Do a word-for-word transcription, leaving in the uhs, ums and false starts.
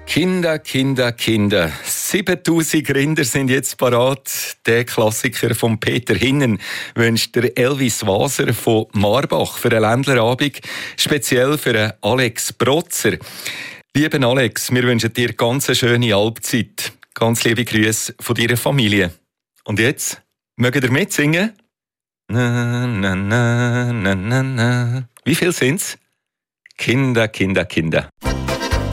Kinder, Kinder, Kinder. siebentausend Rinder sind jetzt parat. Der Klassiker von Peter Hinnen wünscht der Elvis Waser von Marbach für einen Ländlerabend, speziell für einen Alex Brotzer. Lieber Alex, wir wünschen dir ganz eine schöne Halbzeit. Ganz liebe Grüße von deiner Familie. Und jetzt, mögt ihr mitsingen? Na, na, na, na, na, na. Wie viel sind's? Kinder, Kinder, Kinder.